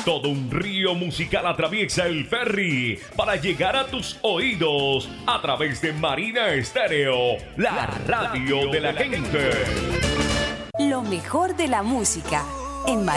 Todo un río musical atraviesa el ferry para llegar a tus oídos a través de Marina Estéreo, la radio de la gente. Lo mejor de la música en